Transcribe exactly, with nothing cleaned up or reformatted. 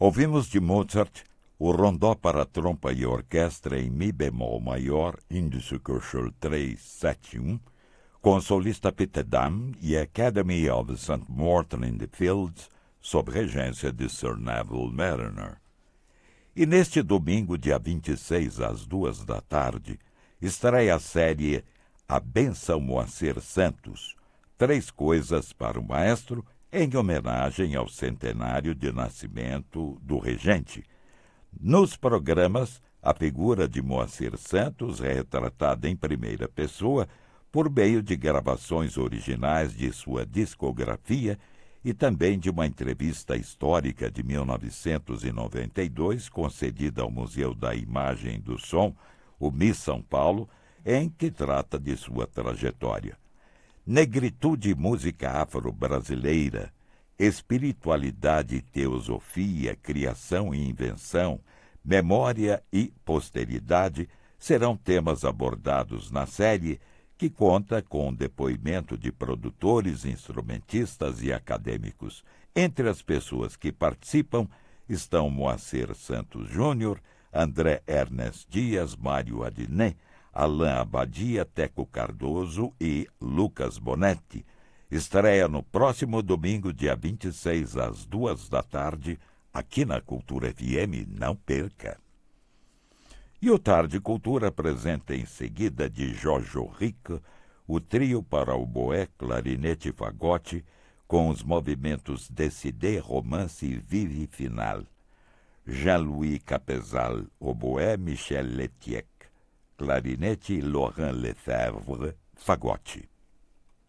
Ouvimos de Mozart o Rondó para trompa e orquestra em Mi bemol maior, Índice Köchel três sete um, com o solista Peter Dam e a Academy of Saint Martin in the Fields, sob regência de Sir Neville Mariner. E neste domingo, dia vinte e seis, às duas da tarde, estreia a série A Benção Moacir Santos, Três Coisas para o Maestro, em homenagem ao centenário de nascimento do regente. Nos programas, a figura de Moacir Santos é retratada em primeira pessoa por meio de gravações originais de sua discografia e também de uma entrevista histórica de mil novecentos e noventa e dois, concedida ao Museu da Imagem e do Som, o M I São Paulo, em que trata de sua trajetória. Negritude e música afro-brasileira, espiritualidade e teosofia, criação e invenção, memória e posteridade serão temas abordados na série, que conta com o depoimento de produtores, instrumentistas e acadêmicos. Entre as pessoas que participam estão Moacir Santos Júnior, André Ernest Dias, Mário Adnet, Alain Abadia, Teco Cardoso e Lucas Bonetti. Estreia no próximo domingo, dia vinte e seis, às duas da tarde, aqui na Cultura F M. Não perca! E o Tarde Cultura apresenta em seguida, de Jojo Rico, o trio para oboé, clarinete e fagote, com os movimentos Décidé, Romance e Vive Final. Jean-Louis Capezal, oboé, Michel Letiec, clarinete e Laurent Lefebvre, fagote.